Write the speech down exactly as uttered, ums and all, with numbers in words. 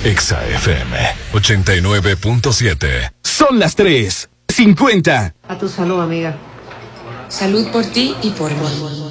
Exa F M ochenta y nueve punto siete. Son las tres cincuenta. A tu salud, amiga. Salud por ti y por mí.